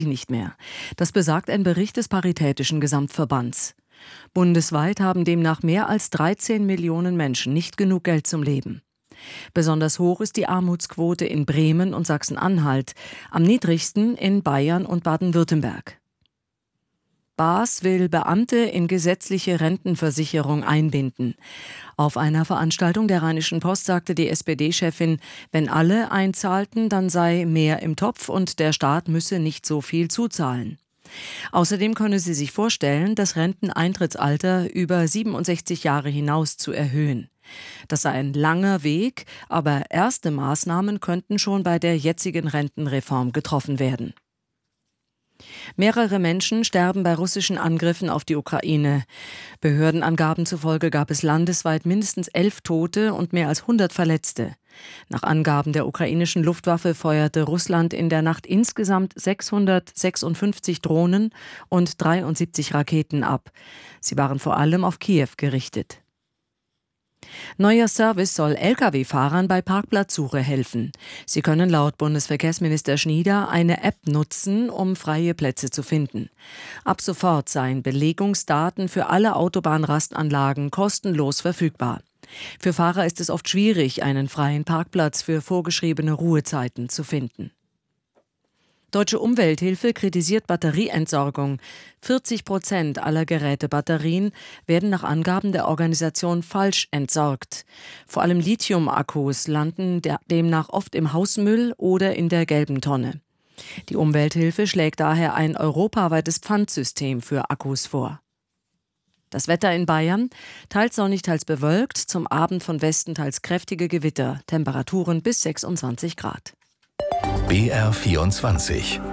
nicht mehr. Das besagt ein Bericht des Paritätischen Gesamtverbands. Bundesweit haben demnach mehr als 13 Millionen Menschen nicht genug Geld zum Leben. Besonders hoch ist die Armutsquote in Bremen und Sachsen-Anhalt, am niedrigsten in Bayern und Baden-Württemberg. Baas will Beamte in gesetzliche Rentenversicherung einbinden. Auf einer Veranstaltung der Rheinischen Post sagte die SPD-Chefin, wenn alle einzahlten, dann sei mehr im Topf und der Staat müsse nicht so viel zuzahlen. Außerdem könne sie sich vorstellen, das Renteneintrittsalter über 67 Jahre hinaus zu erhöhen. Das sei ein langer Weg, aber erste Maßnahmen könnten schon bei der jetzigen Rentenreform getroffen werden. Mehrere Menschen sterben bei russischen Angriffen auf die Ukraine. Behördenangaben zufolge gab es landesweit mindestens 11 Tote und mehr als 100 Verletzte. Nach Angaben der ukrainischen Luftwaffe feuerte Russland in der Nacht insgesamt 656 Drohnen und 73 Raketen ab. Sie waren vor allem auf Kiew gerichtet. Neuer Service soll Lkw-Fahrern bei Parkplatzsuche helfen. Sie können laut Bundesverkehrsminister Schnieder eine App nutzen, um freie Plätze zu finden. Ab sofort seien Belegungsdaten für alle Autobahnrastanlagen kostenlos verfügbar. Für Fahrer ist es oft schwierig, einen freien Parkplatz für vorgeschriebene Ruhezeiten zu finden. Deutsche Umwelthilfe kritisiert Batterieentsorgung. 40% aller Gerätebatterien werden nach Angaben der Organisation falsch entsorgt. Vor allem Lithium-Akkus landen demnach oft im Hausmüll oder in der gelben Tonne. Die Umwelthilfe schlägt daher ein europaweites Pfandsystem für Akkus vor. Das Wetter in Bayern: teils sonnig, teils bewölkt, zum Abend von Westen teils kräftige Gewitter, Temperaturen bis 26 Grad. BR24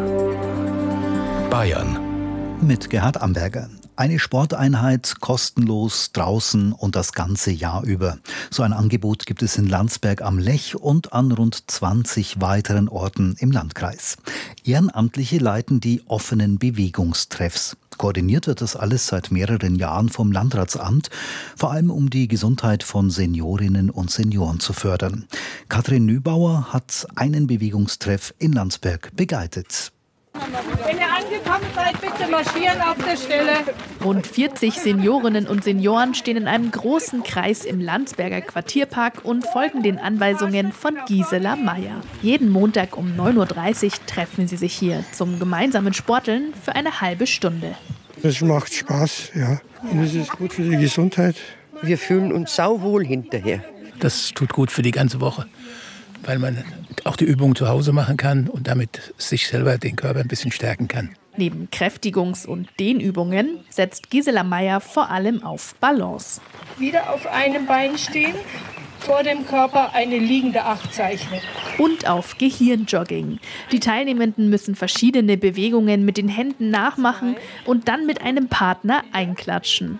Bayern mit Gerhard Amberger. Eine Sporteinheit kostenlos draußen und das ganze Jahr über. So ein Angebot gibt es in Landsberg am Lech und an rund 20 weiteren Orten im Landkreis. Ehrenamtliche leiten die offenen Bewegungstreffs. Koordiniert wird das alles seit mehreren Jahren vom Landratsamt, vor allem um die Gesundheit von Seniorinnen und Senioren zu fördern. Katrin Nübauer hat einen Bewegungstreff in Landsberg begleitet. Wenn ihr angekommen seid, bitte marschieren auf der Stelle. Rund 40 Seniorinnen und Senioren stehen in einem großen Kreis im Landsberger Quartierpark und folgen den Anweisungen von Gisela Meyer. Jeden Montag um 9.30 Uhr treffen sie sich hier zum gemeinsamen Sporteln für eine halbe Stunde. Das macht Spaß, ja. Und es ist gut für die Gesundheit. Wir fühlen uns sauwohl hinterher. Das tut gut für die ganze Woche, weil man auch die Übung zu Hause machen kann und damit sich selber, den Körper ein bisschen stärken kann. Neben Kräftigungs- und Dehnübungen setzt Gisela Meyer vor allem auf Balance. Wieder auf einem Bein stehen, vor dem Körper eine liegende 8 zeichnen. Und auf Gehirnjogging. Die Teilnehmenden müssen verschiedene Bewegungen mit den Händen nachmachen und dann mit einem Partner einklatschen.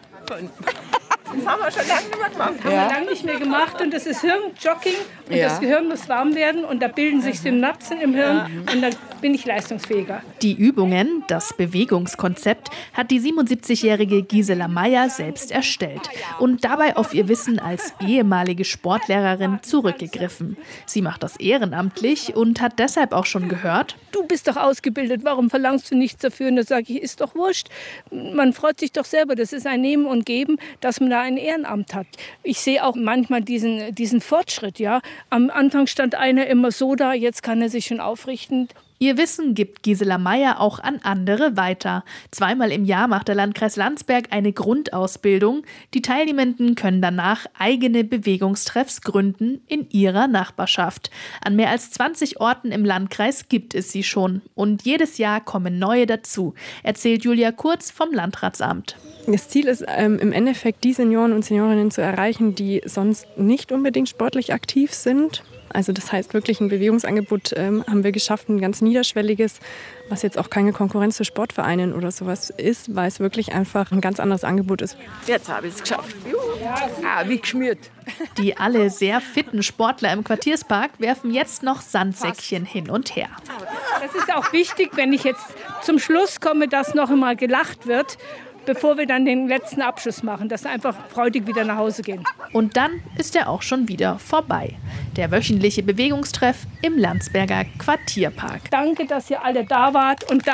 Das haben wir schon lange nicht mehr gemacht. Haben wir lange nicht mehr gemacht und das ist Hirnjogging und das Gehirn muss warm werden und da bilden sich Synapsen im Hirn und dann bin ich leistungsfähiger. Die Übungen, das Bewegungskonzept, hat die 77-jährige Gisela Meyer selbst erstellt und dabei auf ihr Wissen als ehemalige Sportlehrerin zurückgegriffen. Sie macht das ehrenamtlich und hat deshalb auch schon gehört: Du bist doch ausgebildet, warum verlangst du nichts dafür? Und da sage ich, ist doch wurscht. Man freut sich doch selber, das ist ein Nehmen und Geben, dass man da ein Ehrenamt hat. Ich sehe auch manchmal diesen Fortschritt. Ja? Am Anfang stand einer immer so da, jetzt kann er sich schon aufrichten. Ihr Wissen gibt Gisela Meyer auch an andere weiter. 2-mal im Jahr macht der Landkreis Landsberg eine Grundausbildung. Die Teilnehmenden können danach eigene Bewegungstreffs gründen in ihrer Nachbarschaft. An mehr als 20 Orten im Landkreis gibt es sie schon. Und jedes Jahr kommen neue dazu, erzählt Julia Kurz vom Landratsamt. Das Ziel ist im Endeffekt, die Senioren und Seniorinnen zu erreichen, die sonst nicht unbedingt sportlich aktiv sind. Also das heißt, wirklich ein Bewegungsangebot haben wir geschafft, ein ganz niederschwelliges, was jetzt auch keine Konkurrenz zu Sportvereinen oder sowas ist, weil es wirklich einfach ein ganz anderes Angebot ist. Jetzt habe ich es geschafft. Wie geschmiert. Die alle sehr fitten Sportler im Quartierspark werfen jetzt noch Sandsäckchen hin und her. Das ist auch wichtig, wenn ich jetzt zum Schluss komme, dass noch einmal gelacht wird, bevor wir dann den letzten Abschluss machen, dass wir einfach freudig wieder nach Hause gehen. Und dann ist er auch schon wieder vorbei. Der wöchentliche Bewegungstreff im Landsberger Quartierpark. Danke, dass ihr alle da wart und